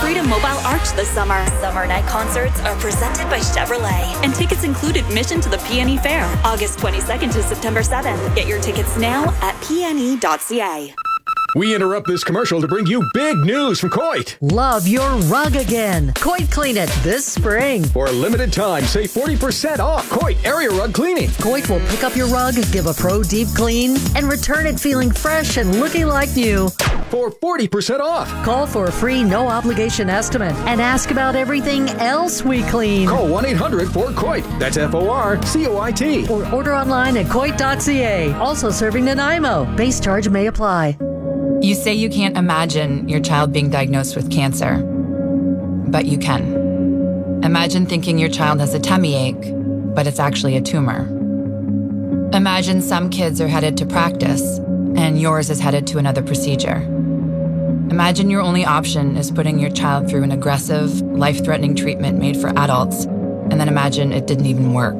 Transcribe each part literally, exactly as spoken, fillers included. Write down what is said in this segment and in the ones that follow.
Freedom Mobile Arch this summer. Summer night concerts are presented by Chevrolet, and tickets include admission to the P and E Fair, August twenty-second to September seventh. Get your tickets now at p n e dot c a. We interrupt this commercial to bring you big news from Coit. Love your rug again. Coit Clean It this spring. For a limited time, save forty percent off Coit area rug cleaning. Coit will pick up your rug, give a pro deep clean, and return it feeling fresh and looking like new. For forty percent off. Call for a free no obligation estimate and ask about everything else we clean. Call one eight hundred four coit. That's F O R C O I T. Or order online at coit dot c a. Also serving Nanaimo. Base charge may apply. You say you can't imagine your child being diagnosed with cancer, but you can. Imagine thinking your child has a tummy ache, but it's actually a tumor. Imagine some kids are headed to practice, and yours is headed to another procedure. Imagine your only option is putting your child through an aggressive, life-threatening treatment made for adults, and then imagine it didn't even work.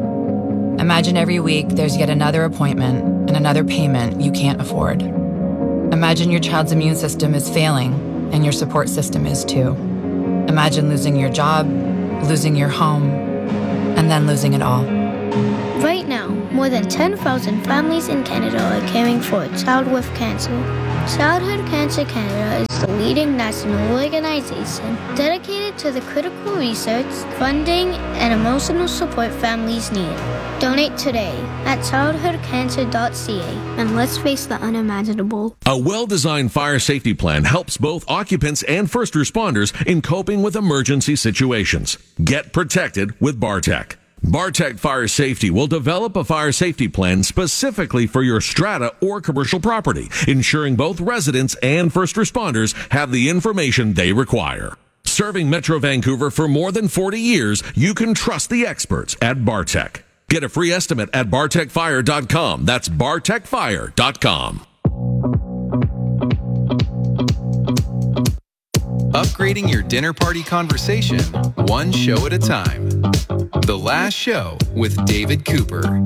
Imagine every week there's yet another appointment and another payment you can't afford. Imagine your child's immune system is failing, and your support system is too. Imagine losing your job, losing your home, and then losing it all. Right now, more than ten thousand families in Canada are caring for a child with cancer. Childhood Cancer Canada is the leading national organization dedicated to the critical research, funding, and emotional support families need. Donate today at childhood cancer dot c a, and let's face the unimaginable. A well-designed fire safety plan helps both occupants and first responders in coping with emergency situations. Get protected with Bartec. Bartec Fire Safety will develop a fire safety plan specifically for your strata or commercial property, ensuring both residents and first responders have the information they require. Serving Metro Vancouver for more than forty years, you can trust the experts at Bartec. Get a free estimate at bartec fire dot com. That's bartec fire dot com. Upgrading your dinner party conversation, one show at a time. The Last Show with David Cooper.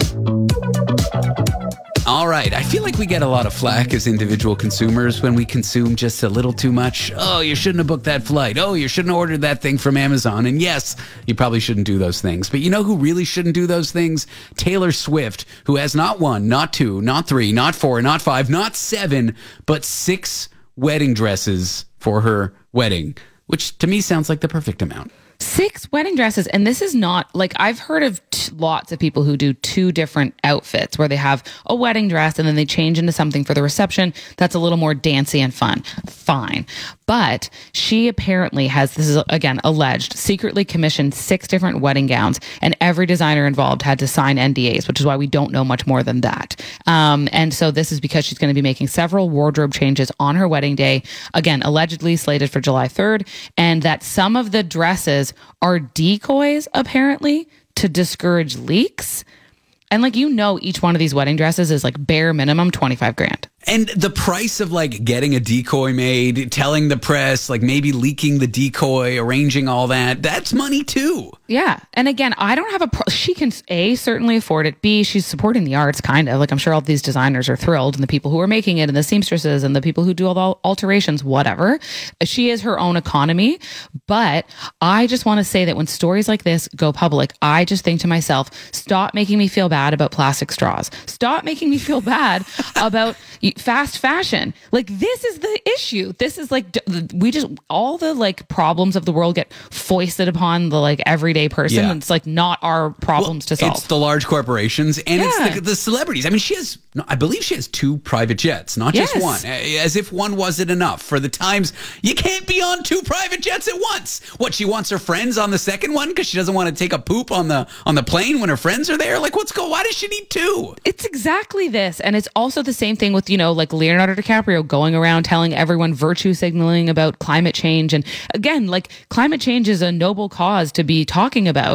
All right. I feel like we get a lot of flack as individual consumers when we consume just a little too much. Oh, you shouldn't have booked that flight. Oh, you shouldn't have ordered that thing from Amazon. And yes, you probably shouldn't do those things. But you know who really shouldn't do those things? Taylor Swift, who has not one, not two, not three, not four, not five, not seven, but six wedding dresses for her wedding, which to me sounds like the perfect amount. Six wedding dresses. And this is not like, I've heard of t- lots of people who do two different outfits where they have a wedding dress and then they change into something for the reception that's a little more dancey and fun. Fine. But she apparently has, this is again alleged, secretly commissioned six different wedding gowns, and every designer involved had to sign N D As, which is why we don't know much more than that. Um, and so this is because she's going to be making several wardrobe changes on her wedding day, again, allegedly slated for July third, and that some of the dresses are decoys, apparently, to discourage leaks. And like, you know, each one of these wedding dresses is like bare minimum twenty-five grand. And the price of like getting a decoy made, telling the press, like maybe leaking the decoy, arranging all that, that's money too. Yeah. And again, I don't have a, pro- she can A, certainly afford it. B, she's supporting the arts kind of. Like, I'm sure all these designers are thrilled, and the people who are making it and the seamstresses and the people who do all the alterations, whatever. She is her own economy. But I just want to say that when stories like this go public, I just think to myself, stop making me feel bad about plastic straws. Stop making me feel bad about fast fashion. Like, this is the issue. This is like, we just, all the like problems of the world get foisted upon the like everyday person. Yeah. And it's like not our problems well, to solve. It's the large corporations and yeah. it's the, the celebrities. I mean, she has, I believe she has two private jets, not just yes. one. As if one wasn't enough for the times. You can't be on two private jets at once. What, she wants her friends on the second one because she doesn't want to take a poop on the on the plane when her friends are there? Like, what's going? Why does she need two? It's exactly this. And it's also the same thing with, you know, like Leonardo DiCaprio going around telling everyone virtue signaling about climate change. And again, like, climate change is a noble cause to be talking about.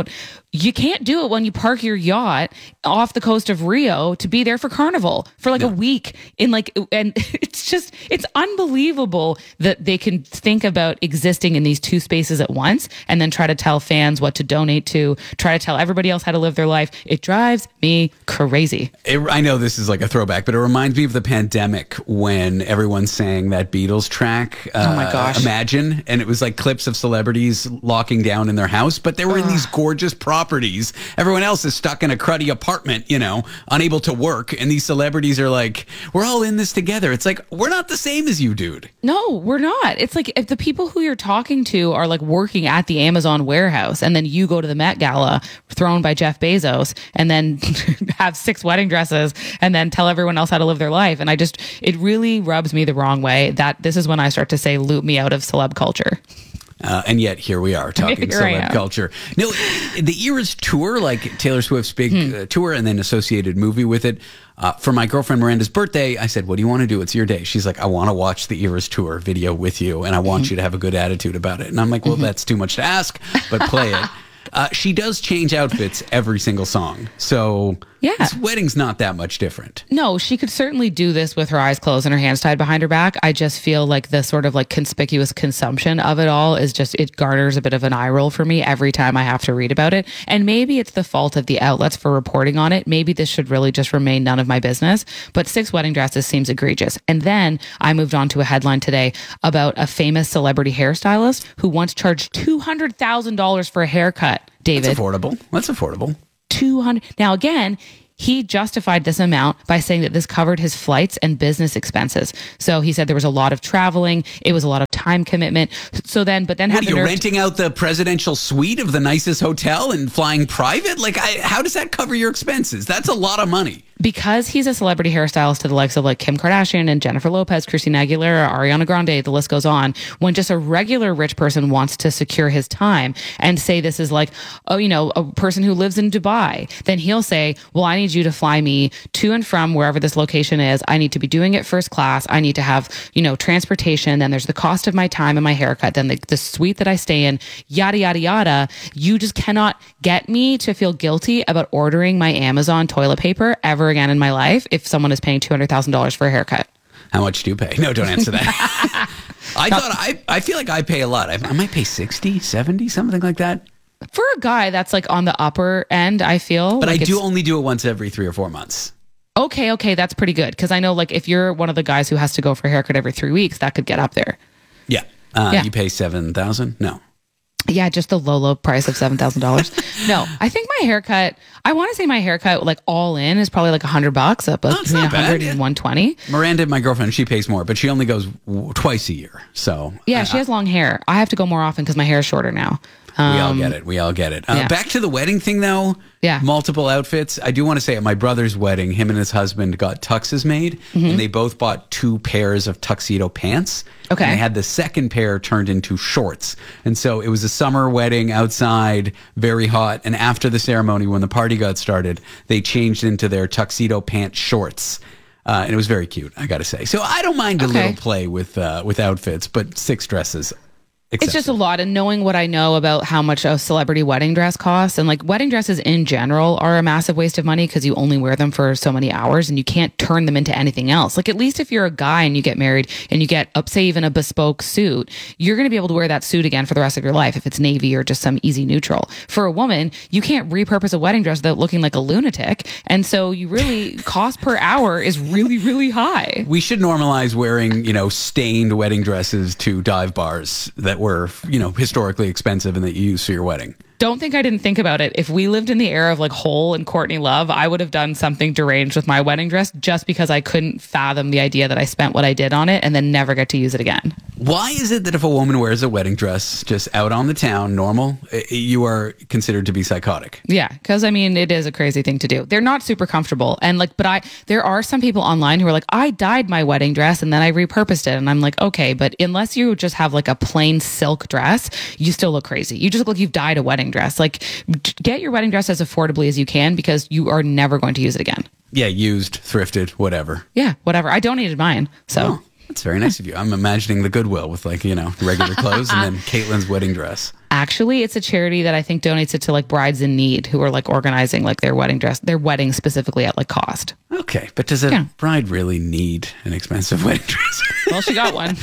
You can't do it when you park your yacht off the coast of Rio to be there for Carnival for like no. a week in like, and it's just, it's unbelievable that they can think about existing in these two spaces at once and then try to tell fans what to donate to, try to tell everybody else how to live their life. It drives me crazy. It, I know this is like a throwback, but it reminds me of the pandemic when everyone sang that Beatles track. Uh, oh my gosh. Imagine. And it was like clips of celebrities locking down in their house, but they were in these gorgeous properties. Everyone else is stuck in a cruddy apartment, you know, unable to work. And these celebrities are like, we're all in this together. It's like, we're not the same as you, dude. No, we're not. It's like if the people who you're talking to are like working at the Amazon warehouse and then you go to the Met Gala thrown by Jeff Bezos and then have six wedding dresses and then tell everyone else how to live their life. And I just, it really rubs me the wrong way that this is when I start to say, loop me out of celeb culture. Uh, and yet here we are talking Here celeb culture. No, the Eras tour, like Taylor Swift's big hmm. uh, tour and then associated movie with it. Uh, for my girlfriend Miranda's birthday, I said, what do you want to do? It's your day. She's like, I want to watch the Eras tour video with you and I want mm-hmm. you to have a good attitude about it. And I'm like, well, mm-hmm. that's too much to ask, but play it. Uh, she does change outfits every single song. So yeah. this wedding's not that much different. No, she could certainly do this with her eyes closed and her hands tied behind her back. I just feel like the sort of like conspicuous consumption of it all is just, it garners a bit of an eye roll for me every time I have to read about it. And maybe it's the fault of the outlets for reporting on it. Maybe this should really just remain none of my business. But six wedding dresses seems egregious. And then I moved on to a headline today about a famous celebrity hairstylist who once charged two hundred thousand dollars for a haircut. David. That's affordable. That's affordable. two hundred Now, again, he justified this amount by saying that this covered his flights and business expenses. So he said there was a lot of traveling. It was a lot of time commitment. So then, but then what had are the you nerve renting to- out the presidential suite of the nicest hotel and flying private? Like, I, how does that cover your expenses? That's a lot of money. Because he's a celebrity hairstylist to the likes of like Kim Kardashian and Jennifer Lopez, Christina Aguilera, Ariana Grande, the list goes on. When just a regular rich person wants to secure his time and say this is like, oh, you know, a person who lives in Dubai, then he'll say, well, I need you to fly me to and from wherever this location is. I need to be doing it first class. I need to have, you know, transportation. Then there's the cost of my time and my haircut. Then the, the suite that I stay in, yada, yada, yada. You just cannot get me to feel guilty about ordering my Amazon toilet paper ever again in my life if someone is paying two hundred thousand dollars for a haircut. How much do you pay? No, don't answer that. I thought I I feel like I pay a lot. I, I might pay sixty, seventy, something like that. For a guy that's like on the upper end, I feel. But like I do only do it once every three or four months. Okay, okay, that's pretty good. Because I know like if you're one of the guys who has to go for a haircut every three weeks, that could get up there. Yeah. Uh, yeah. You pay seven thousand dollars? No. Yeah, just the low, low price of seven thousand dollars. No, I think my haircut, I want to say my haircut, like all in, is probably like one hundred bucks, up like between one hundred and one twenty. Miranda, my girlfriend, she pays more, but she only goes w- twice a year. So yeah, uh, she has long hair. I have to go more often because my hair is shorter now. Um, we all get it. We all get it. Uh, yeah. Back to the wedding thing, though. Yeah. Multiple outfits. I do want to say at my brother's wedding, him and his husband got tuxes made, mm-hmm. and they both bought two pairs of tuxedo pants. Okay. And they had the second pair turned into shorts. And so it was a summer wedding outside, very hot. And after the ceremony, when the party got started, they changed into their tuxedo pant shorts. Uh, and it was very cute, I got to say. So I don't mind a okay. little play with uh, with outfits, but six dresses. Excessive. It's just a lot. And knowing what I know about how much a celebrity wedding dress costs, and like wedding dresses in general are a massive waste of money because you only wear them for so many hours and you can't turn them into anything else. Like at least if you're a guy and you get married and you get up, say even a bespoke suit, you're going to be able to wear that suit again for the rest of your life if it's navy or just some easy neutral. For a woman, you can't repurpose a wedding dress without looking like a lunatic. And so you really, cost per hour is really, really high. We should normalize wearing, you know, stained wedding dresses to dive bars that were, you know, historically expensive and that you use for your wedding. Don't think I didn't think about it. If we lived in the era of like Hole and Courtney Love, I would have done something deranged with my wedding dress just because I couldn't fathom the idea that I spent what I did on it and then never get to use it again. Why is it that if a woman wears a wedding dress just out on the town, normal, you are considered to be psychotic? Yeah, because I mean, it is a crazy thing to do. They're not super comfortable. And like, but I, there are some people online who are like, I dyed my wedding dress and then I repurposed it. And I'm like, okay, but unless you just have like a plain silk dress, you still look crazy. You just look like you've dyed a wedding dress. Like, get your wedding dress as affordably as you can because you are never going to use it again. Yeah, used, thrifted, whatever. Yeah, whatever. I donated mine, so. Oh. That's very nice of you. I'm imagining the Goodwill with like, you know, regular clothes and then Caitlin's wedding dress. Actually, it's a charity that I think donates it to like brides in need who are like organizing like their wedding dress, their wedding specifically at like cost. Okay, but does a yeah. bride really need an expensive wedding dress? Well, she got one.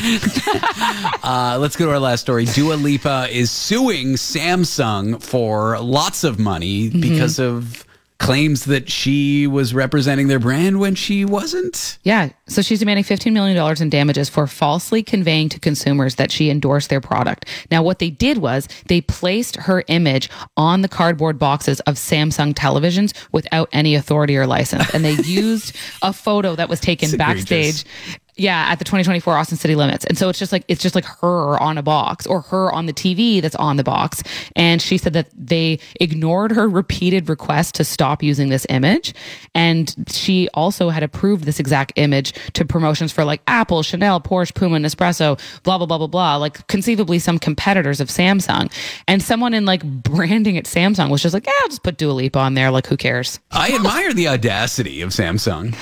uh, let's go to our last story. Dua Lipa is suing Samsung for lots of money mm-hmm. because of claims that she was representing their brand when she wasn't. Yeah. So she's demanding fifteen million dollars in damages for falsely conveying to consumers that she endorsed their product. Now, what they did was they placed her image on the cardboard boxes of Samsung televisions without any authority or license. And they used a photo that was taken backstage. Yeah, at the twenty twenty-four Austin City Limits. And so it's just like it's just like her on a box or her on the T V that's on the box. And she said that they ignored her repeated request to stop using this image. And she also had approved this exact image to promotions for like Apple, Chanel, Porsche, Puma, Nespresso, blah, blah, blah, blah, blah. Like conceivably some competitors of Samsung. And someone in like branding at Samsung was just like, yeah, I'll just put Dua Lipa on there. Like, who cares? I admire the audacity of Samsung.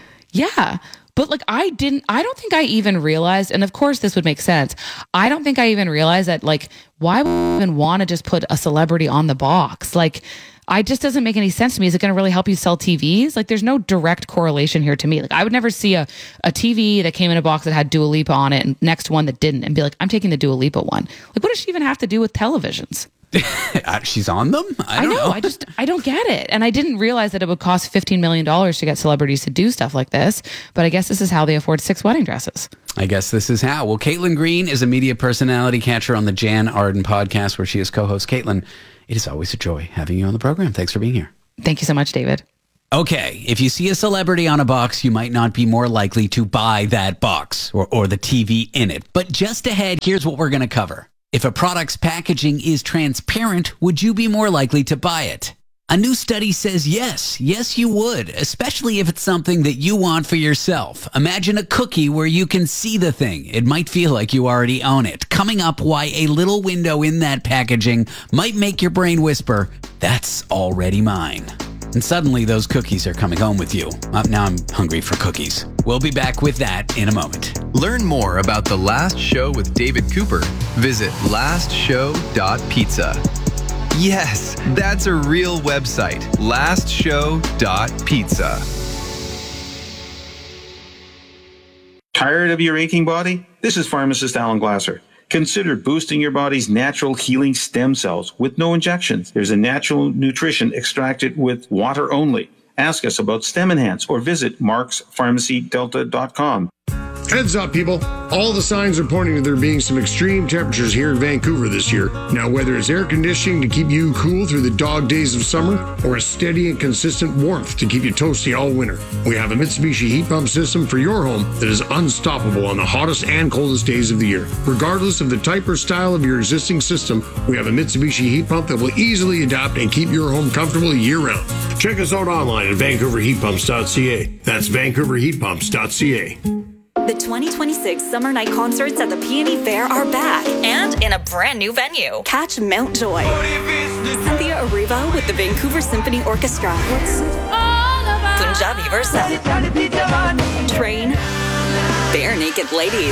Yeah. But like, I didn't, I don't think I even realized, and of course this would make sense. I don't think I even realized that like, why would I even want to just put a celebrity on the box? Like, I just doesn't make any sense to me. Is it going to really help you sell T Vs? Like, there's no direct correlation here to me. Like, I would never see a, a T V that came in a box that had Dua Lipa on it and next to one that didn't and be like, I'm taking the Dua Lipa one. Like, what does she even have to do with televisions? She's on them? I, don't I know, know. I just, I don't get it. And I didn't realize that it would cost fifteen million dollars to get celebrities to do stuff like this. But I guess this is how they afford six wedding dresses. I guess this is how. Well, Caitlin Green is a media personality. Catch her on the Jan Arden podcast where she is co-host. Caitlin, it is always a joy having you on the program. Thanks for being here. Thank you so much, David. Okay, if you see a celebrity on a box, you might not be more likely to buy that box or, or the T V in it. But just ahead, here's what we're going to cover. If a product's packaging is transparent, would you be more likely to buy it? A new study says yes, yes you would, especially if it's something that you want for yourself. Imagine a cookie where you can see the thing. It might feel like you already own it. Coming up, why a little window in that packaging might make your brain whisper, that's already mine. And suddenly those cookies are coming home with you. Uh, now I'm hungry for cookies. We'll be back with that in a moment. Learn more about The Last Show with David Cooper. Visit last show dot pizza. Yes, that's a real website. last show dot pizza. Tired of your aching body? This is pharmacist Alan Glasser. Consider boosting your body's natural healing stem cells with no injections. There's a natural nutrition extracted with water only. Ask us about Stem Enhance or visit marks pharmacy delta dot com. Heads up, people. All the signs are pointing to there being some extreme temperatures here in Vancouver this year. Now, whether it's air conditioning to keep you cool through the dog days of summer or a steady and consistent warmth to keep you toasty all winter, we have a Mitsubishi heat pump system for your home that is unstoppable on the hottest and coldest days of the year. Regardless of the type or style of your existing system, we have a Mitsubishi heat pump that will easily adapt and keep your home comfortable year-round. Check us out online at vancouver heat pumps dot c a. That's vancouver heat pumps dot c a. The twenty twenty-six Summer Night Concerts at the P N E Fair are back and in a brand new venue. Catch Mount Joy, Cynthia Erivo with the Vancouver Symphony Orchestra, Punjabi Versa, Train, Bare Naked Ladies,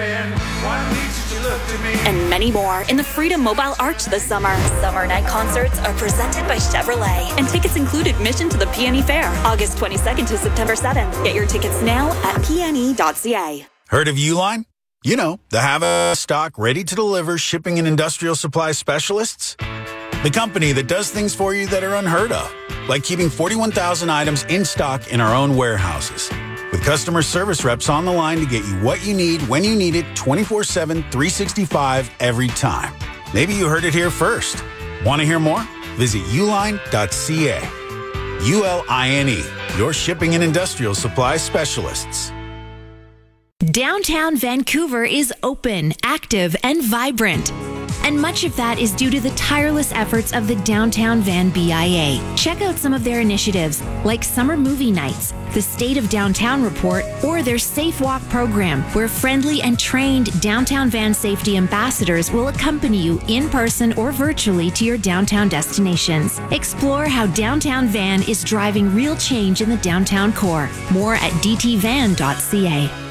and many more in the Freedom Mobile Arch this summer. Summer Night Concerts are presented by Chevrolet, and tickets include admission to the P N E Fair, August twenty-second to September seventh. Get your tickets now at p n e dot c a. Heard of Uline? You know, the have a stock ready to deliver shipping and industrial supply specialists? The company that does things for you that are unheard of, like keeping forty-one thousand items in stock in our own warehouses. With customer service reps on the line to get you what you need when you need it twenty-four seven, three sixty-five every time. Maybe you heard it here first. Want to hear more? Visit uline dot c a. U L I N E, your shipping and industrial supply specialists. Downtown Vancouver is open, active, and vibrant. And much of that is due to the tireless efforts of the Downtown Van B I A. Check out some of their initiatives, like Summer Movie Nights, the State of Downtown Report, or their Safe Walk program, where friendly and trained Downtown Van safety ambassadors will accompany you in person or virtually to your downtown destinations. Explore how Downtown Van is driving real change in the downtown core. More at d t van dot c a.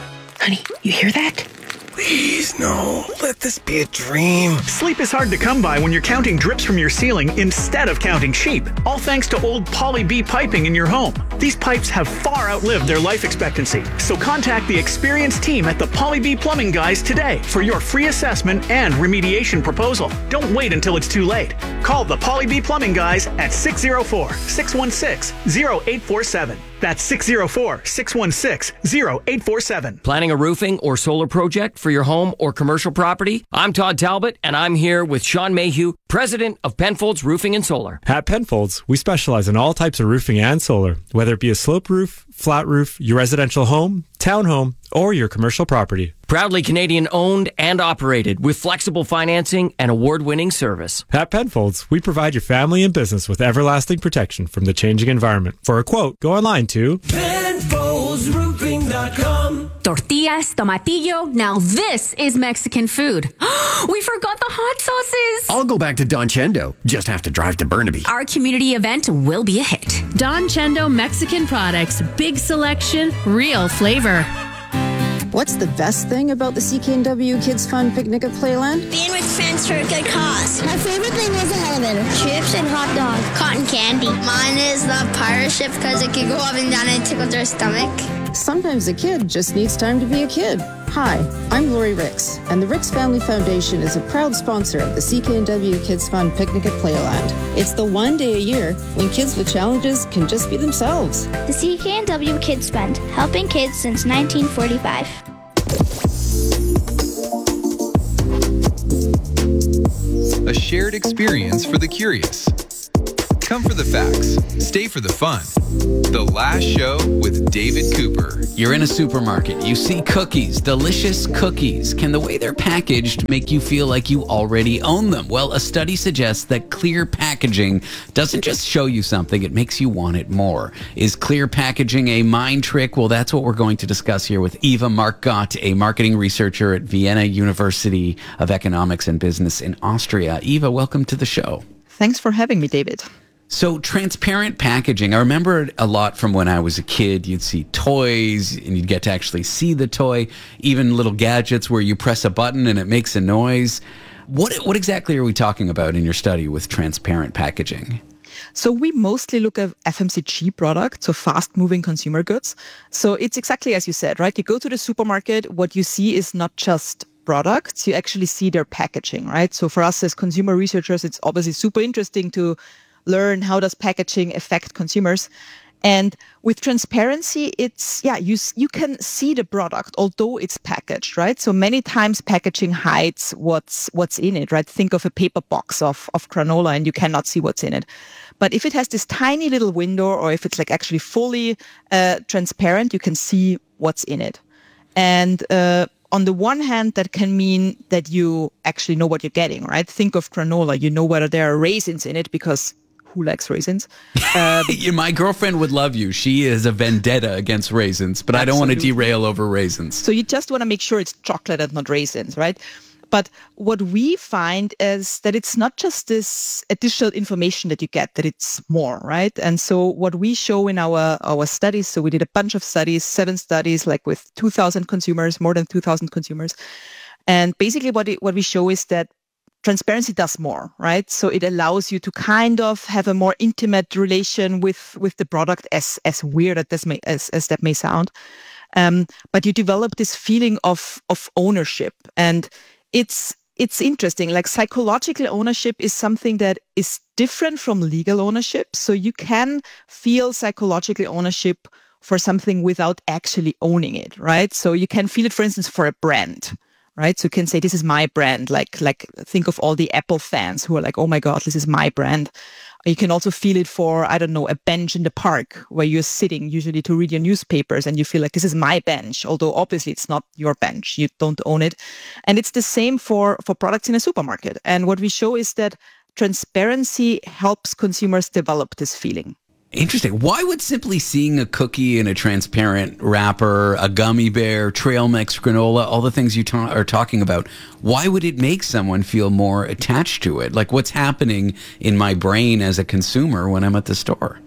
Honey, you hear that? Please, no. Let this be a dream. Sleep is hard to come by when you're counting drips from your ceiling instead of counting sheep. All thanks to old Poly B piping in your home. These pipes have far outlived their life expectancy. So contact the experienced team at the Poly B Plumbing Guys today for your free assessment and remediation proposal. Don't wait until it's too late. Call the Poly B Plumbing Guys at six oh four, six one six, oh eight four seven. That's six oh four, six one six, oh eight four seven. Planning a roofing or solar project for your home or commercial property? I'm Todd Talbot, and I'm here with Sean Mayhew, president of Penfolds Roofing and Solar. At Penfolds, we specialize in all types of roofing and solar, whether it be a slope roof, flat roof, your residential home, townhome, or your commercial property. Proudly Canadian owned and operated with flexible financing and award-winning service. At Penfolds, we provide your family and business with everlasting protection from the changing environment. For a quote, go online to Penfolds Roofing dot com. Tortillas, tomatillo. Now this is Mexican food. We forgot the hot sauces. I'll go back to Don Chendo. Just have to drive to Burnaby. Our community event will be a hit. Don Chendo Mexican products. Big selection, real flavor. What's the best thing about the C K N W Kids Fun Picnic at Playland? Being with friends for a good cause. My favorite thing was the elevator. Chips and hot dog. Cotton candy. Mine is the pirate ship because it can go up and down and tickle their stomach. Sometimes a kid just needs time to be a kid. Hi, I'm Lori Ricks, and the Ricks Family Foundation is a proud sponsor of the C K N W Kids Fun Picnic at Playland. It's the one day a year when kids with challenges can just be themselves. The C K N W Kids Fund, helping kids since nineteen forty-five. A shared experience for the curious. Come for the facts, stay for the fun. The Last Show with David Cooper. You're in a supermarket. You see cookies, delicious cookies. Can the way they're packaged make you feel like you already own them? Well, a study suggests that clear packaging doesn't just show you something, it makes you want it more. Is clear packaging a mind trick? Well, that's what we're going to discuss here with Eva Markgott, a marketing researcher at Vienna University of Economics and Business in Austria. Eva, welcome to the show. Thanks for having me, David. So transparent packaging, I remember it a lot from when I was a kid. You'd see toys and you'd get to actually see the toy, even little gadgets where you press a button and it makes a noise. What what exactly are we talking about in your study with transparent packaging? So we mostly look at F M C G products, so fast-moving consumer goods. So it's exactly as you said, right? You go to the supermarket, what you see is not just products, you actually see their packaging, right? So for us as consumer researchers, it's obviously super interesting to learn how does packaging affect consumers. And with transparency, it's, yeah, you you can see the product, although it's packaged, right? So many times packaging hides what's what's in it, right? Think of a paper box of, of granola and you cannot see what's in it. But if it has this tiny little window, or if it's like actually fully uh, transparent, you can see what's in it. And uh, on the one hand, that can mean that you actually know what you're getting, right? Think of granola. You know whether there are raisins in it because who likes raisins? Um, My girlfriend would love you. She is a vendetta against raisins, but absolutely. I don't want to derail over raisins. So you just want to make sure it's chocolate and not raisins, right? But what we find is that it's not just this additional information that you get, that it's more, right? And so what we show in our, our studies, so we did a bunch of studies, seven studies, like with two thousand consumers, more than two thousand consumers. And basically what it, what we show is that transparency does more, right? So it allows you to kind of have a more intimate relation with, with the product, as as weird as, this may, as, as that may sound. Um, but you develop this feeling of of ownership. And it's it's interesting, like psychological ownership is something that is different from legal ownership. So you can feel psychological ownership for something without actually owning it, right? So you can feel it, for instance, for a brand. Right. So you can say, this is my brand. Like, like think of all the Apple fans who are like, oh my God, this is my brand. You can also feel it for, I don't know, a bench in the park where you're sitting usually to read your newspapers and you feel like this is my bench, although obviously it's not your bench. You don't own it. And it's the same for, for products in a supermarket. And what we show is that transparency helps consumers develop this feeling. Interesting. Why would simply seeing a cookie in a transparent wrapper, a gummy bear, trail mix, granola, all the things you ta- are talking about, why would it make someone feel more attached to it? Like, what's happening in my brain as a consumer when I'm at the store?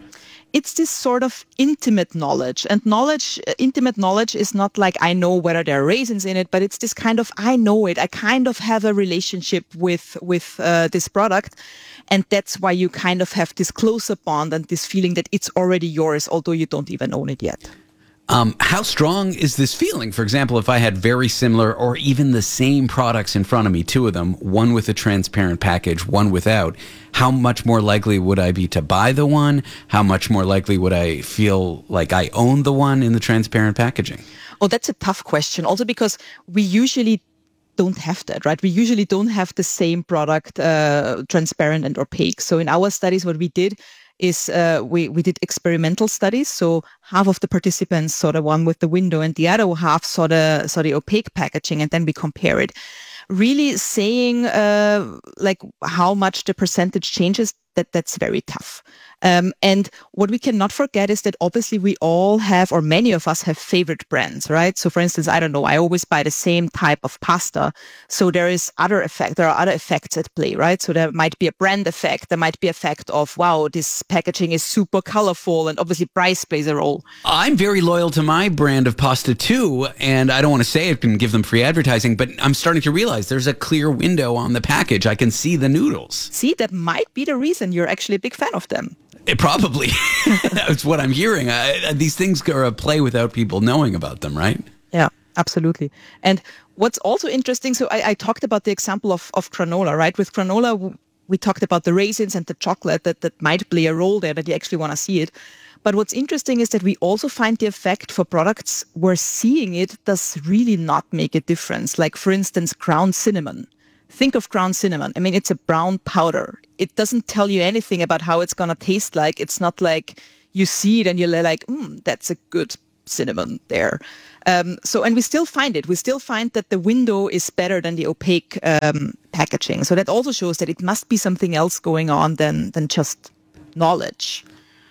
it's this sort of intimate knowledge. And knowledge, intimate knowledge is not like I know whether there are raisins in it, but it's this kind of, I know it. I kind of have a relationship with, with uh, this product. And that's why you kind of have this closer bond and this feeling that it's already yours, although you don't even own it yet. Um, how strong is this feeling? For example, if I had very similar or even the same products in front of me, two of them, one with a transparent package, one without, how much more likely would I be to buy the one? How much more likely would I feel like I own the one in the transparent packaging? Oh, that's a tough question. Also because we usually don't have that, right? We usually don't have the same product, uh, transparent and opaque. So in our studies, what we did is uh, we, we did experimental studies. So half of the participants saw the one with the window and the other half saw the, saw the opaque packaging, and then we compare it. Really saying uh, like how much the percentage changes, that that's very tough. Um, and what we cannot forget is that obviously we all have, or many of us have favorite brands, right? So for instance, I don't know, I always buy the same type of pasta. So there is other effect, there are other effects at play, right? So there might be a brand effect. There might be effect of, wow, this packaging is super colorful, and obviously price plays a role. I'm very loyal to my brand of pasta too. And I don't want to say it and give them free advertising, but I'm starting to realize there's a clear window on the package. I can see the noodles. See, that might be the reason you're actually a big fan of them. It probably. That's what I'm hearing. I, these things are a play without people knowing about them, right? Yeah, absolutely. And what's also interesting, so I, I talked about the example of, of granola, right? With granola, we talked about the raisins and the chocolate that, that might play a role there, that you actually want to see it. But what's interesting is that we also find the effect for products where seeing it does really not make a difference. Like, for instance, ground cinnamon. Think of ground cinnamon. I mean, it's a brown powder. It doesn't tell you anything about how it's going to taste like. It's not like you see it and you're like, mm, that's a good cinnamon there. Um, so, and we still find it. We still find that the window is better than the opaque um, packaging. So that also shows that it must be something else going on than than just knowledge.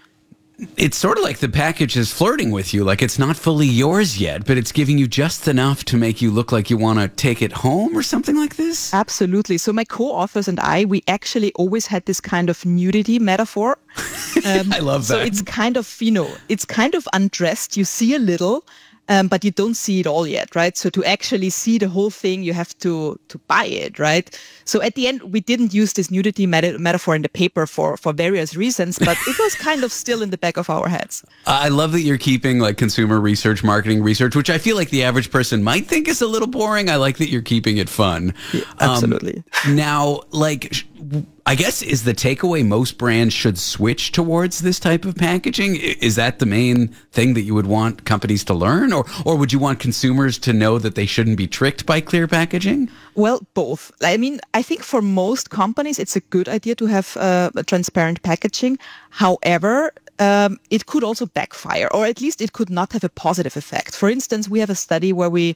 It's sort of like the package is flirting with you, like it's not fully yours yet, but it's giving you just enough to make you look like you want to take it home or something like this? Absolutely. So my co-authors and I, we actually always had this kind of nudity metaphor. Um, I love that. So it's kind of, you know, it's kind of undressed. You see a little, um, but you don't see it all yet, right? So to actually see the whole thing, you have to to buy it, right? So at the end, we didn't use this nudity meta- metaphor in the paper for, for various reasons, but it was kind of still in the back of our heads. I love that you're keeping like consumer research, marketing research, which I feel like the average person might think is a little boring. I like that you're keeping it fun. Yeah, absolutely. Um, now, like, I guess is the takeaway most brands should switch towards this type of packaging? Is that the main thing that you would want companies to learn? Or, or would you want consumers to know that they shouldn't be tricked by clear packaging? Well, both. I mean, I think for most companies, it's a good idea to have uh, a transparent packaging. However, um, it could also backfire, or at least it could not have a positive effect. For instance, we have a study where we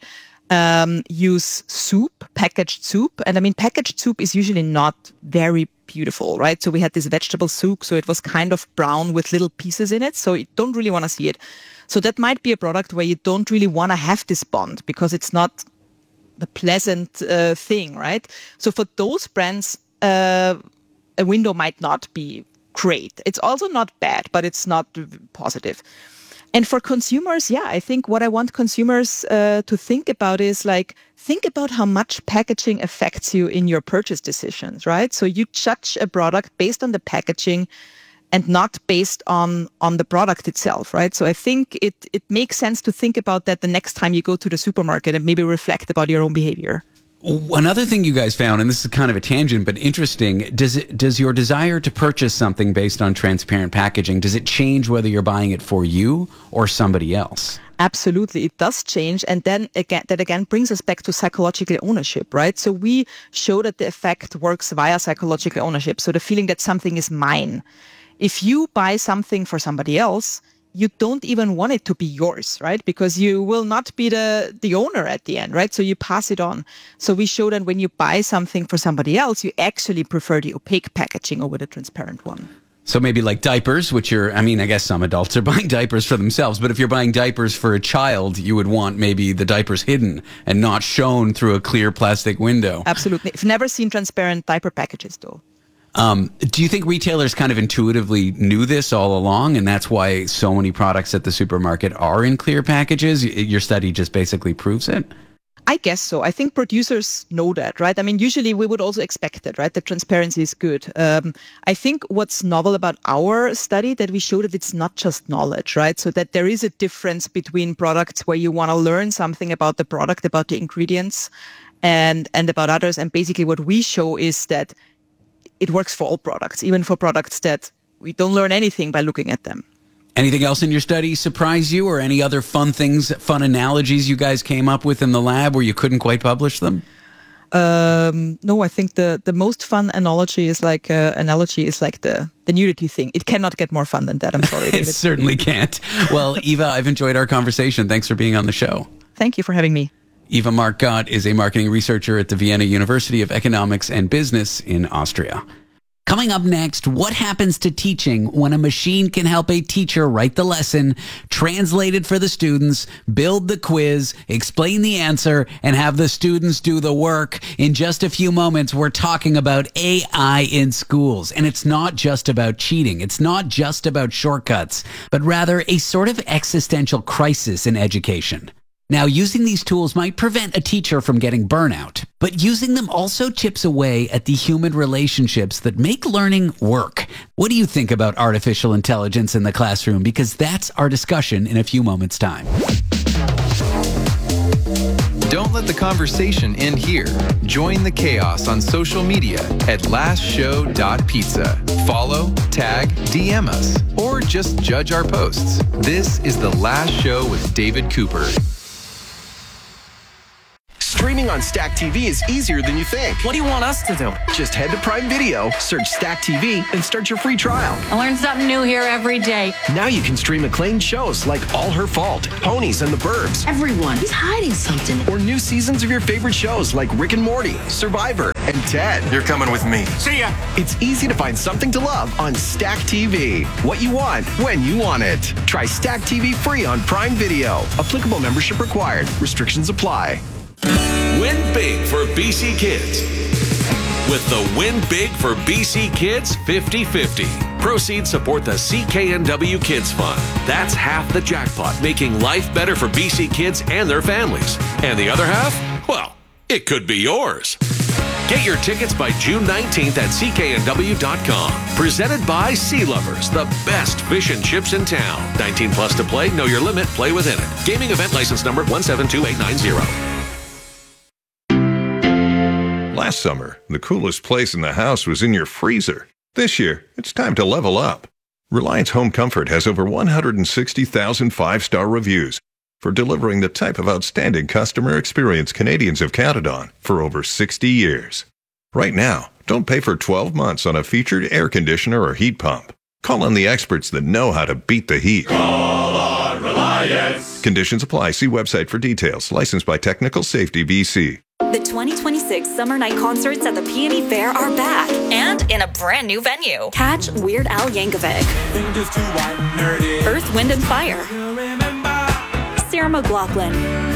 um, use soup, packaged soup. And I mean, packaged soup is usually not very beautiful, right? So we had this vegetable soup, so it was kind of brown with little pieces in it. So you don't really want to see it. So that might be a product where you don't really want to have this bond because it's not the pleasant uh, thing, right? So for those brands, uh, a window might not be great. It's also not bad, but it's not positive. And for consumers, yeah, I think what I want consumers uh, to think about is like, think about how much packaging affects you in your purchase decisions, right? So you judge a product based on the packaging and not based on, on the product itself, right? So I think it, it makes sense to think about that the next time you go to the supermarket and maybe reflect about your own behavior. Another thing you guys found, and this is kind of a tangent, but interesting, does it, does your desire to purchase something based on transparent packaging, does it change whether you're buying it for you or somebody else? Absolutely, it does change. And then again, that again brings us back to psychological ownership, right? So we show that the effect works via psychological ownership. So the feeling that something is mine. If you buy something for somebody else, you don't even want it to be yours, right? Because you will not be the, the owner at the end, right? So you pass it on. So we show that when you buy something for somebody else, you actually prefer the opaque packaging over the transparent one. So maybe like diapers, which are, I mean, I guess some adults are buying diapers for themselves, but if you're buying diapers for a child, you would want maybe the diapers hidden and not shown through a clear plastic window. Absolutely. I've never seen transparent diaper packages though. Um, do you think retailers kind of intuitively knew this all along, and that's why so many products at the supermarket are in clear packages? Your study just basically proves it? I guess so. I think producers know that, right? I mean, usually we would also expect that, right? That transparency is good. Um, I think what's novel about our study that we show that it's not just knowledge, right? So that there is a difference between products where you want to learn something about the product, about the ingredients, and and about others. And basically what we show is that it works for all products, even for products that we don't learn anything by looking at them. Anything else in your study surprise you, or any other fun things, fun analogies you guys came up with in the lab where you couldn't quite publish them? Um, no, I think the, the most fun analogy is like uh, analogy is like the, the nudity thing. It cannot get more fun than that. I'm sorry. It certainly can't. Well, Eva, I've enjoyed our conversation. Thanks for being on the show. Thank you for having me. Eva Marcotte is a marketing researcher at the Vienna University of Economics and Business in Austria. Coming up next, what happens to teaching when a machine can help a teacher write the lesson, translate it for the students, build the quiz, explain the answer, and have the students do the work? In just a few moments, we're talking about A I in schools. And it's not just about cheating. It's not just about shortcuts, but rather a sort of existential crisis in education. Now, using these tools might prevent a teacher from getting burnout, but using them also chips away at the human relationships that make learning work. What do you think about artificial intelligence in the classroom? Because that's our discussion in a few moments' time. Don't let the conversation end here. Join the chaos on social media at last show dot pizza. Follow, tag, D M us, or just judge our posts. This is The Last Show with David Cooper. Streaming on Stack T V is easier than you think. What do you want us to do? Just head to Prime Video, search Stack T V, and start your free trial. I learn something new here every day. Now you can stream acclaimed shows like All Her Fault, Ponies, and the Burbs. Everyone is hiding something. Or new seasons of your favorite shows like Rick and Morty, Survivor, and Ted. You're coming with me. See ya! It's easy to find something to love on Stack T V. What you want, when you want it. Try Stack T V free on Prime Video. Applicable membership required. Restrictions apply. Win big for B C Kids with the Win Big for B C Kids fifty fifty. Proceeds support the C K N W Kids Fund. That's half the jackpot, making life better for B C kids and their families. And the other half? Well, it could be yours. Get your tickets by June nineteenth at C K N W dot com. Presented by Sea Lovers, the best fish and chips in town. nineteen plus to play, know your limit, play within it. Gaming event license number one seven two eight nine zero. Last summer, the coolest place in the house was in your freezer. This year, it's time to level up. Reliance Home Comfort has over one hundred sixty thousand five-star reviews for delivering the type of outstanding customer experience Canadians have counted on for over sixty years. Right now, don't pay for twelve months on a featured air conditioner or heat pump. Call on the experts that know how to beat the heat. Call on Reliance. Conditions apply. See website for details. Licensed by Technical Safety B C. The twenty twenty-six Summer Night Concerts at the Peony Fair are back and in a brand new venue. Catch Weird Al Yankovic, Earth, Wind and Fire, Sarah McLachlan,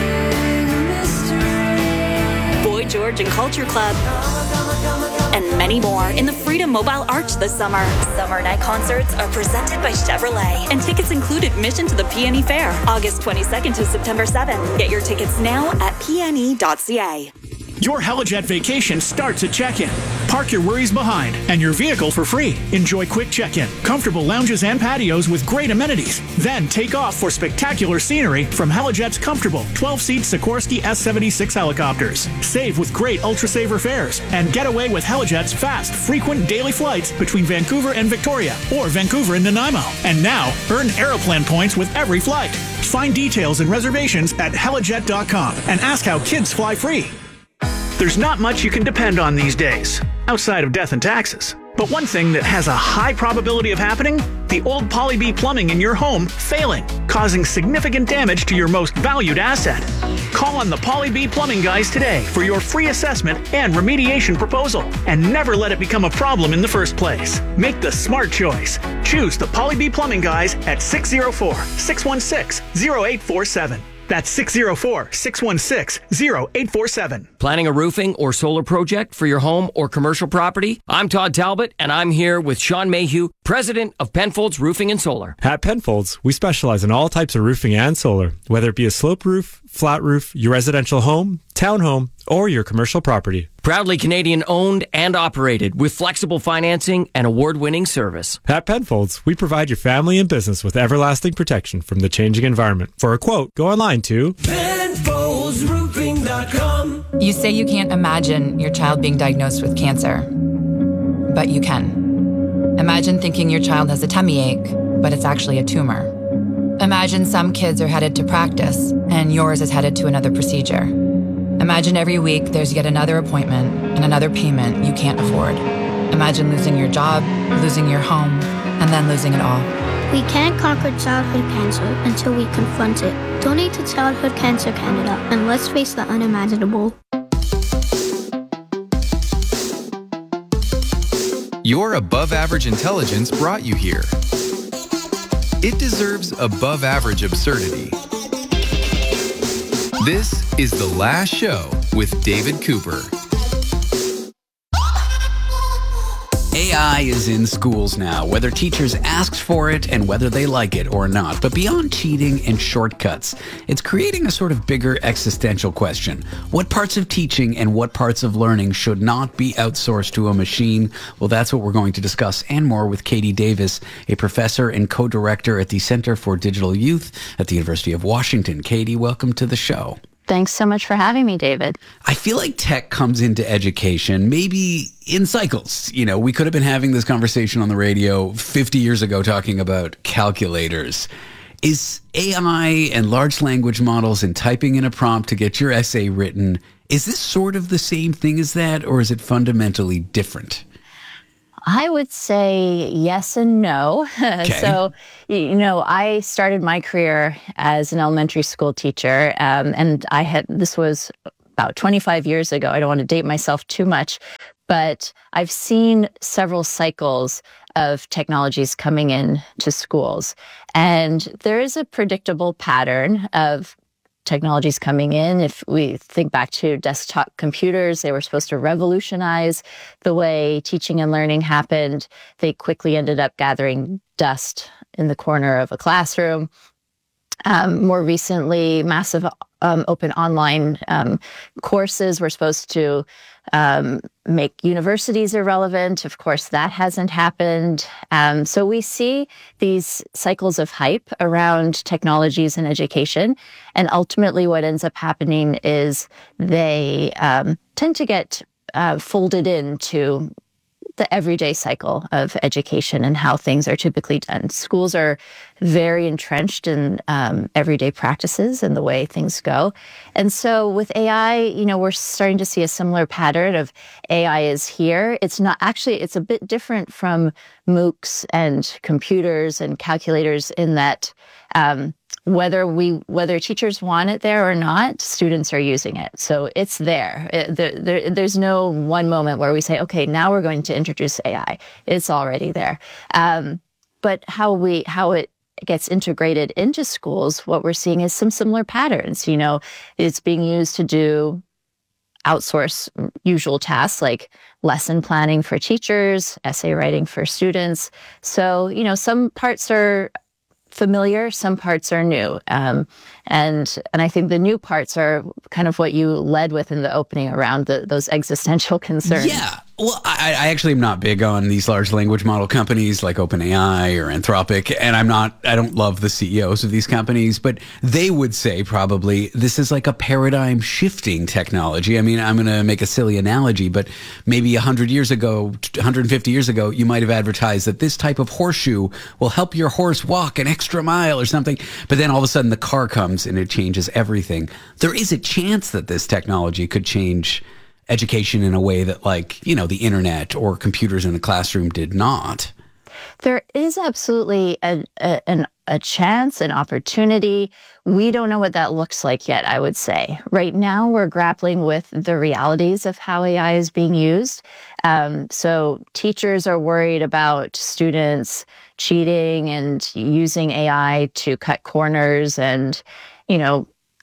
Boy George and Culture Club, and many more in the Freedom Mobile Arch this summer. Summer Night Concerts are presented by Chevrolet, and tickets include admission to the Peony Fair, August twenty-second to September seventh. Get your tickets now at p n e dot c a. Your Helijet vacation starts at check-in. Park your worries behind and your vehicle for free. Enjoy quick check-in, comfortable lounges and patios with great amenities. Then take off for spectacular scenery from Helijet's comfortable twelve-seat Sikorsky S seventy-six helicopters. Save with great Ultra-Saver fares and get away with Helijet's fast, frequent daily flights between Vancouver and Victoria or Vancouver and Nanaimo. And now, earn Aeroplan points with every flight. Find details and reservations at helijet dot com and ask how kids fly free. There's not much you can depend on these days, outside of death and taxes. But one thing that has a high probability of happening, the old Poly B plumbing in your home failing, causing significant damage to your most valued asset. Call on the Poly B plumbing guys today for your free assessment and remediation proposal, and never let it become a problem in the first place. Make the smart choice. Choose the Poly B plumbing guys at six oh four, six one six, oh eight four seven. That's six oh four, six one six, oh eight four seven. Planning a roofing or solar project for your home or commercial property? I'm Todd Talbot, and I'm here with Sean Mayhew, president of Penfolds Roofing and Solar. At Penfolds, we specialize in all types of roofing and solar, whether it be a sloped roof, flat roof, your residential home, townhome, or your commercial property. Proudly Canadian owned and operated with flexible financing and award-winning service. At Penfolds, we provide your family and business with everlasting protection from the changing environment. For a quote, go online to Penfolds Roofing dot com. You say you can't imagine your child being diagnosed with cancer, but you can. Imagine thinking your child has a tummy ache, but it's actually a tumor. Imagine some kids are headed to practice and yours is headed to another procedure. Imagine every week there's yet another appointment and another payment you can't afford. Imagine losing your job, losing your home, and then losing it all. We can't conquer childhood cancer until we confront it. Donate to Childhood Cancer Canada and let's face the unimaginable. Your above average intelligence brought you here. It deserves above average absurdity. This is The Last Show with David Cooper. A I is in schools now, whether teachers asked for it and whether they like it or not. But beyond cheating and shortcuts, it's creating a sort of bigger existential question. What parts of teaching and what parts of learning should not be outsourced to a machine? Well, that's what we're going to discuss and more with Katie Davis, a professor and co-director at the Center for Digital Youth at the University of Washington. Katie, welcome to the show. Thanks so much for having me, David. I feel like tech comes into education maybe in cycles. You know, we could have been having this conversation on the radio fifty years ago talking about calculators. Is A I and large language models and typing in a prompt to get your essay written, is this sort of the same thing as that, or is it fundamentally different? I would say yes and no. Okay. So, you know, I started my career as an elementary school teacher, um, and I had, this was about twenty-five years ago. I don't want to date myself too much, but I've seen several cycles of technologies coming in to schools. And there is a predictable pattern of technologies coming in. If we think back to desktop computers, they were supposed to revolutionize the way teaching and learning happened. They quickly ended up gathering dust in the corner of a classroom. Um, more recently, massive um, open online um, courses were supposed to um, make universities irrelevant. Of course, that hasn't happened. Um, so we see these cycles of hype around technologies and education. And ultimately, what ends up happening is they um, tend to get uh, folded into the everyday cycle of education and how things are typically done. Schools are very entrenched in um, everyday practices and the way things go. And so with A I, you know, we're starting to see a similar pattern of A I is here. It's not actually, it's a bit different from MOOCs and computers and calculators in that um, whether we, whether teachers want it there or not, students are using it. So it's there. It, there, there. There's no one moment where we say, okay, now we're going to introduce A I. It's already there. Um, but how we, how it gets integrated into schools, what we're seeing is some similar patterns. You know, it's being used to do outsource usual tasks like lesson planning for teachers, essay writing for students. So, you know, some parts are familiar, some parts are new. Um, and and I think the new parts are kind of what you led with in the opening around the, those existential concerns. Yeah. Well, I, I actually am not big on these large language model companies like OpenAI or Anthropic, and I'm not, I don't love the C E Os of these companies, but they would say probably this is like a paradigm shifting technology. I mean, I'm going to make a silly analogy, but maybe one hundred years ago, one hundred fifty years ago, you might have advertised that this type of horseshoe will help your horse walk an extra mile or something, but then all of a sudden the car comes and it changes everything. There is a chance that this technology could change education in a way that, like, you know, the internet or computers in the classroom did not. There is absolutely a, a, an, a chance, an opportunity. We don't know what that looks like yet, I would say. Right now, we're grappling with the realities of how A I is being used. Um, so teachers are worried about students cheating and using A I to cut corners and, you know,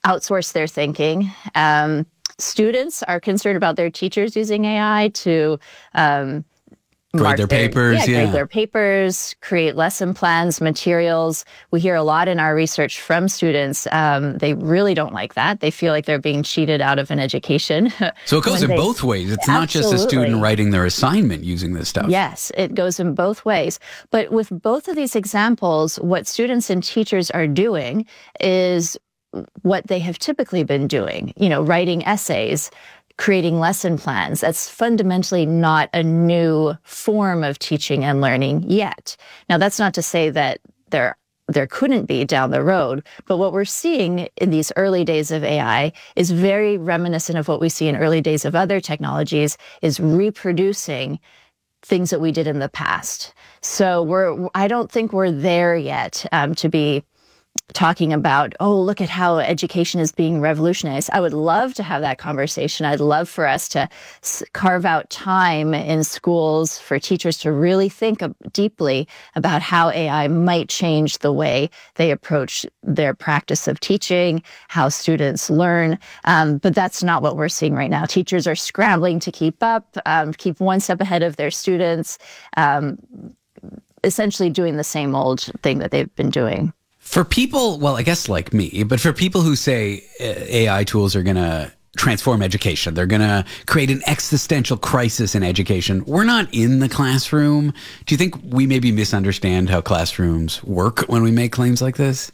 outsource their thinking. Um, students are concerned about their teachers using A I to um, grade their papers, yeah, yeah. grade their papers, create lesson plans, materials. We hear a lot in our research from students. Um, they really don't like that. They feel like they're being cheated out of an education. So it goes in they, both ways. It's not just a student writing their assignment using this stuff. Yes, it goes in both ways. But with both of these examples, what students and teachers are doing is what they have typically been doing, you know, writing essays, creating lesson plans. That's fundamentally not a new form of teaching and learning yet. Now, that's not to say that there there couldn't be down the road, but what we're seeing in these early days of A I is very reminiscent of what we see in early days of other technologies, is reproducing things that we did in the past. So we're I don't think we're there yet um, to be talking about, oh, look at how education is being revolutionized. I would love to have that conversation. I'd love for us to s- carve out time in schools for teachers to really think of, deeply about how A I might change the way they approach their practice of teaching, how students learn. Um, but that's not what we're seeing right now. Teachers are scrambling to keep up, um, keep one step ahead of their students, um, essentially doing the same old thing that they've been doing. For people, well, I guess like me, but for people who say A I tools are going to transform education, they're going to create an existential crisis in education, we're not in the classroom. Do you think we maybe misunderstand how classrooms work when we make claims like this?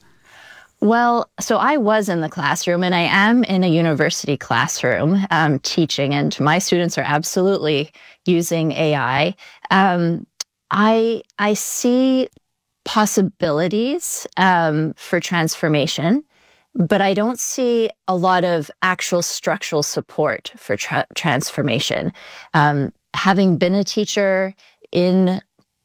Well, so I was in the classroom, and I am in a university classroom um, teaching, and my students are absolutely using A I. Um, I I see possibilities um, for transformation, but I don't see a lot of actual structural support for tra- transformation. Um, having been a teacher in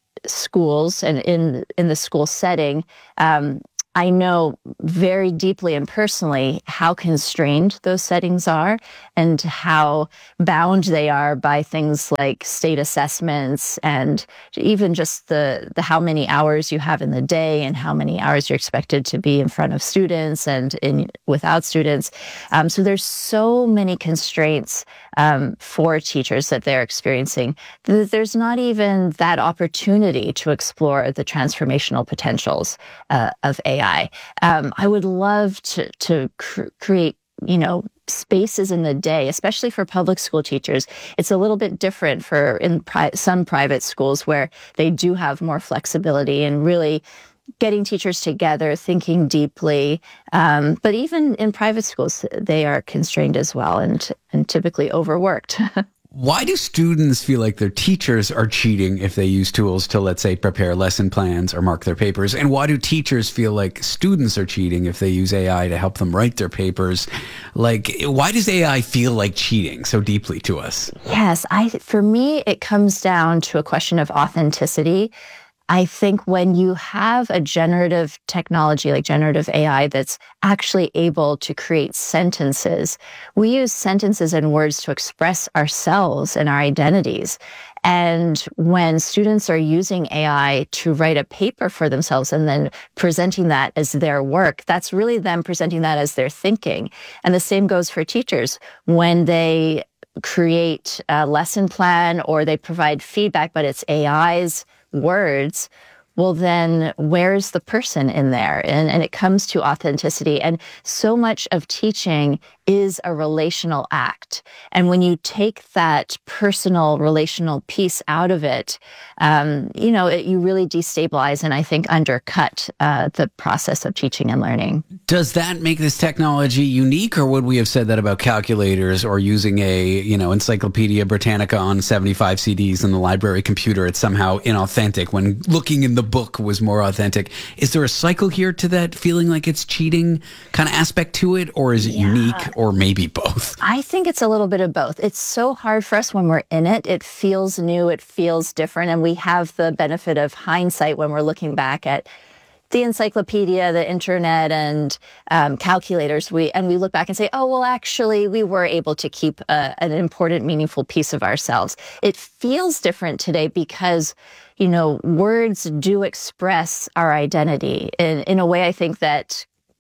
schools and in in the school setting, um, I know very deeply and personally how constrained those settings are and how bound they are by things like state assessments and even just the, the how many hours you have in the day and how many hours you're expected to be in front of students and in without students. Um, so there's so many constraints um, for teachers that they're experiencing. There's not even that opportunity to explore the transformational potentials uh, of A I. Um, I would love to to cr- create, you know, spaces in the day, especially for public school teachers. It's a little bit different for in pri- some private schools where they do have more flexibility and really getting teachers together, thinking deeply. Um, but even in private schools, they are constrained as well and and typically overworked. Why do students feel like their teachers are cheating if they use tools to, let's say, prepare lesson plans or mark their papers? And why do teachers feel like students are cheating if they use A I to help them write their papers? Like, why does A I feel like cheating so deeply to us? Yes, I for me, it comes down to a question of authenticity. I think when you have a generative technology like generative A I that's actually able to create sentences, we use sentences and words to express ourselves and our identities. And when students are using A I to write a paper for themselves and then presenting that as their work, that's really them presenting that as their thinking. And the same goes for teachers. When they create a lesson plan or they provide feedback, but it's A I's words, well, then where's the person in there? And, and it comes to authenticity. And so much of teaching is a relational act. And when you take that personal relational piece out of it, um, you know, it, you really destabilize and I think undercut uh, the process of teaching and learning. Does that make this technology unique, or would we have said that about calculators or using a, you know, Encyclopedia Britannica on seventy-five C Ds in the library computer? It's somehow inauthentic when looking in the book was more authentic. Is there a cycle here to that feeling like it's cheating kind of aspect to it, or is it yeah. unique? Or maybe both? I think it's a little bit of both. It's so hard for us when we're in it. It feels new. It feels different. And we have the benefit of hindsight when we're looking back at the encyclopedia, the internet, and um, calculators. We and we look back and say, oh, well, actually, we were able to keep a, an important, meaningful piece of ourselves. It feels different today because, you know, words do express our identity in, in a way I think that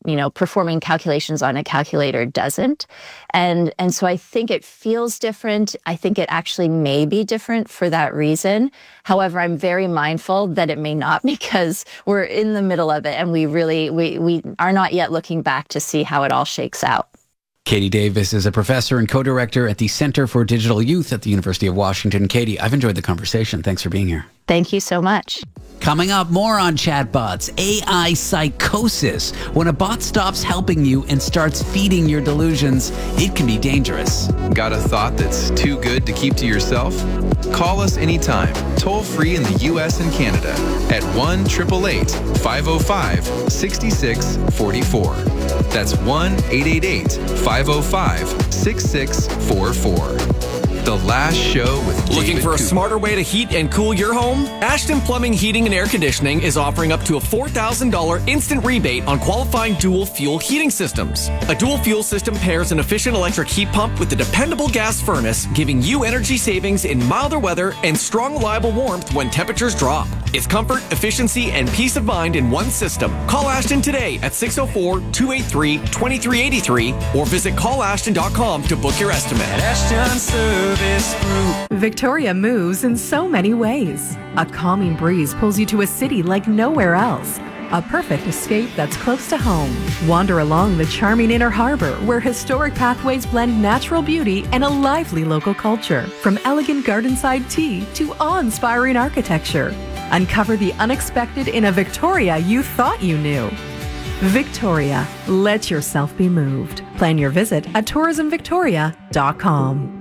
you know, performing calculations on a calculator doesn't. And, and so I think it feels different. I think it actually may be different for that reason. However, I'm very mindful that it may not, because we're in the middle of it and we really, we, we are not yet looking back to see how it all shakes out. Katie Davis is a professor and co-director at the Center for Digital Youth at the University of Washington. Katie, I've enjoyed the conversation. Thanks for being here. Thank you so much. Coming up, more on chatbots, A I psychosis. When a bot stops helping you and starts feeding your delusions, it can be dangerous. Got a thought that's too good to keep to yourself? Call us anytime, toll free in the U S and Canada at one eight eight eight, five oh five, six six four four. That's one eight eight eight, five oh five, six six four four. The Last Show with David Looking for a Cooper. smarter way to heat and cool your home? Ashton Plumbing, Heating and Air Conditioning is offering up to a four thousand dollars instant rebate on qualifying dual fuel heating systems. A dual fuel system pairs an efficient electric heat pump with a dependable gas furnace, giving you energy savings in milder weather and strong, reliable warmth when temperatures drop. It's comfort, efficiency, and peace of mind in one system. Call Ashton today at six oh four, two eight three, two three eight three or visit call ashton dot com to book your estimate. Ashton Service Group. Victoria moves in so many ways. A calming breeze pulls you to a city like nowhere else. A perfect escape that's close to home. Wander along the charming Inner Harbor, where historic pathways blend natural beauty and a lively local culture. From elegant gardenside tea to awe-inspiring architecture. Uncover the unexpected in a Victoria you thought you knew. Victoria, let yourself be moved. Plan your visit at tourism victoria dot com.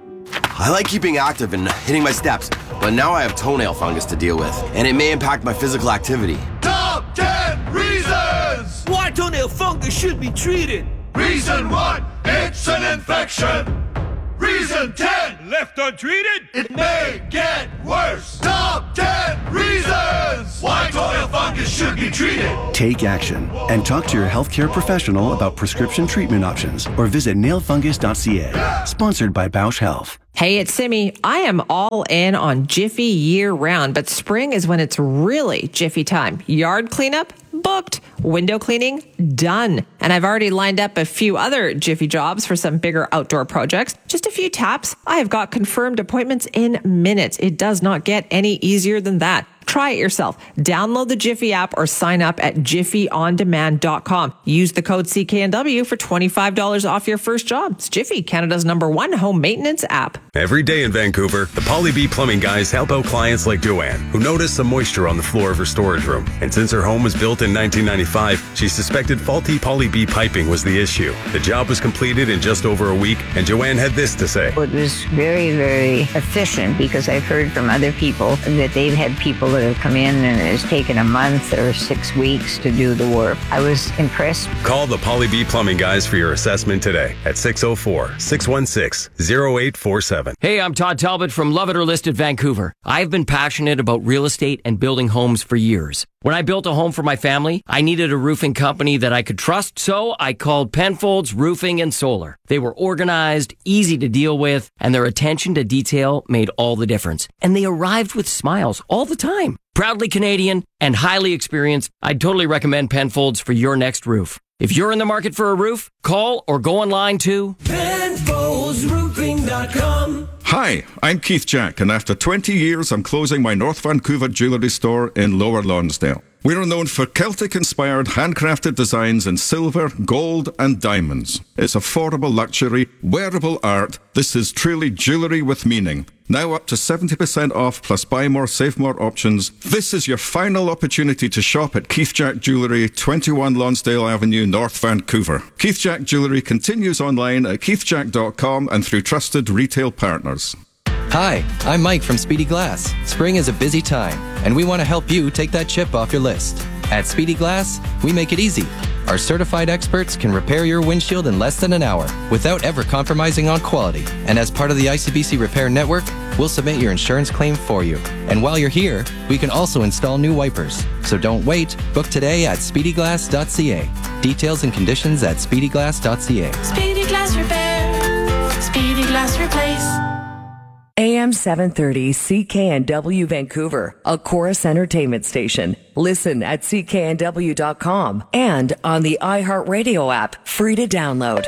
I like keeping active and hitting my steps, but now I have toenail fungus to deal with, and it may impact my physical activity. Top ten reasons why toenail fungus should be treated. Reason one, it's an infection. Reason ten, left untreated, it may get worse. Top ten reasons why toenail fungus should be treated. Take action and talk to your healthcare professional about prescription treatment options or visit nail fungus dot c a. Sponsored by Bausch Health. Hey, it's Simi. I am all in on Jiffy year round, but spring is when it's really Jiffy time. Yard cleanup? Booked. Window cleaning? Done. And I've already lined up a few other Jiffy jobs for some bigger outdoor projects. Just a few taps. I have got confirmed appointments in minutes. It does not get any easier than that. Try it yourself. Download the Jiffy app or sign up at jiffy on demand dot com. Use the code C K N W for twenty-five dollars off your first job. It's Jiffy, Canada's number one home maintenance app. Every day in Vancouver, the Poly B Plumbing guys help out clients like Joanne, who noticed some moisture on the floor of her storage room. And since her home was built in nineteen ninety-five, she suspected faulty Poly B piping was the issue. The job was completed in just over a week, and Joanne had this to say. It was very, very efficient because I've heard from other people that they've had people that have come in and it's taken a month or six weeks to do the work. I was impressed. Call the Poly B Plumbing guys for your assessment today at six oh four, six one six, oh eight four seven. Hey, I'm Todd Talbot from Love It or List It Vancouver. I've been passionate about real estate and building homes for years. When I built a home for my family, I needed a roofing company that I could trust, so I called Penfolds Roofing and Solar. They were organized, easy to deal with, and their attention to detail made all the difference. And they arrived with smiles all the time. Proudly Canadian and highly experienced, I'd totally recommend Penfolds for your next roof. If you're in the market for a roof, call or go online to Penfolds Roofing dot com. Hi, I'm Keith Jack, and after twenty years, I'm closing my North Vancouver jewellery store in Lower Lonsdale. We are known for Celtic-inspired handcrafted designs in silver, gold, and diamonds. It's affordable luxury, wearable art. This is truly jewellery with meaning. Now up to seventy percent off plus buy more, save more options. This is your final opportunity to shop at Keith Jack Jewellery, twenty-one Lonsdale Avenue, North Vancouver. Keith Jack Jewellery continues online at keith jack dot com and through trusted retail partners. Hi, I'm Mike from Speedy Glass. Spring is a busy time, and we want to help you take that chip off your list. At Speedy Glass, we make it easy. Our certified experts can repair your windshield in less than an hour without ever compromising on quality. And as part of the I C B C Repair Network, we'll submit your insurance claim for you. And while you're here, we can also install new wipers. So don't wait. Book today at speedy glass dot c a. Details and conditions at speedy glass dot c a. Speedy Glass Repair. Speedy Glass Replace. A M seven thirty C K N W Vancouver, a Chorus Entertainment station. Listen at C K N W dot com and on the iHeartRadio app, free to download.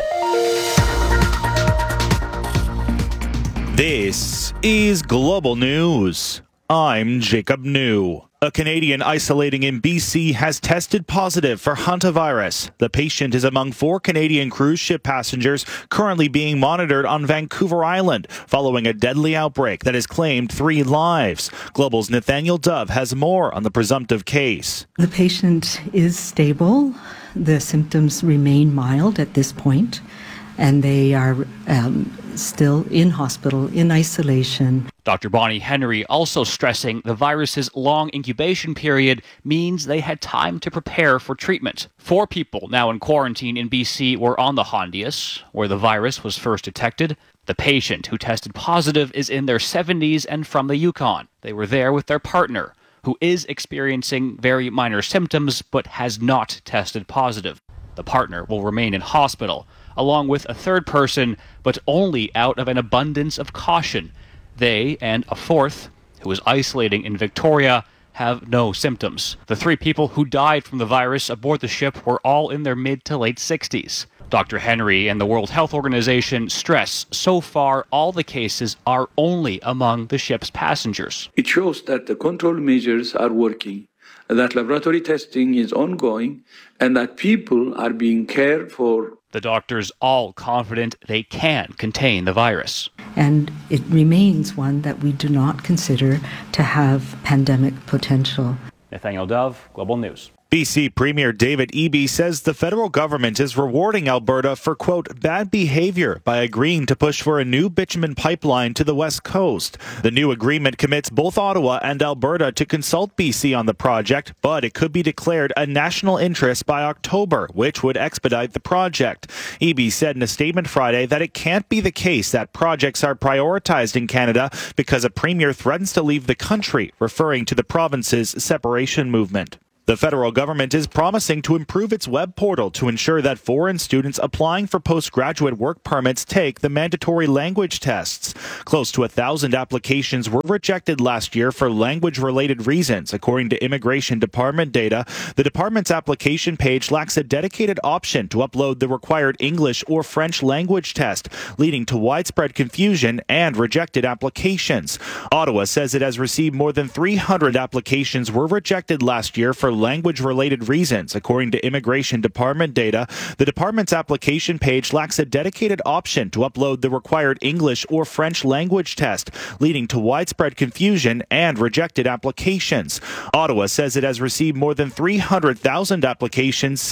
This is Global News. I'm Jacob New. A Canadian isolating in B C has tested positive for hantavirus. The patient is among four Canadian cruise ship passengers currently being monitored on Vancouver Island following a deadly outbreak that has claimed three lives. Global's Nathaniel Dove has more on the presumptive case. The patient is stable. The symptoms remain mild at this point, and they are um, still in hospital, in isolation. Doctor Bonnie Henry also stressing the virus's long incubation period means they had time to prepare for treatment. Four people now in quarantine in B C were on the Hondias, where the virus was first detected. The patient who tested positive is in their seventies and from the Yukon. They were there with their partner, who is experiencing very minor symptoms but has not tested positive. The partner will remain in hospital, along with a third person, but only out of an abundance of caution. They and a fourth, who is isolating in Victoria, have no symptoms. The three people who died from the virus aboard the ship were all in their mid to late sixties. Doctor Henry and the World Health Organization stress so far all the cases are only among the ship's passengers. It shows that the control measures are working, that laboratory testing is ongoing, and that people are being cared for. The doctors all confident they can contain the virus. And it remains one that we do not consider to have pandemic potential. Nathaniel Dove, Global News. B C Premier David Eby says the federal government is rewarding Alberta for, quote, bad behavior by agreeing to push for a new bitumen pipeline to the west coast. The new agreement commits both Ottawa and Alberta to consult B C on the project, but it could be declared a national interest by October, which would expedite the project. Eby said in a statement Friday that it can't be the case that projects are prioritized in Canada because a premier threatens to leave the country, referring to the province's separation movement. The federal government is promising to improve its web portal to ensure that foreign students applying for postgraduate work permits take the mandatory language tests. Close to a thousand applications were rejected last year for language-related reasons, according to Immigration Department data. The department's application page lacks a dedicated option to upload the required English or French language test, leading to widespread confusion and rejected applications. Ottawa says it has received more than three hundred applications were rejected last year for language-related reasons, according to Immigration Department data. The department's application page lacks a dedicated option to upload the required English or French language test, leading to widespread confusion and rejected applications. Ottawa says it has received more than three hundred thousand applications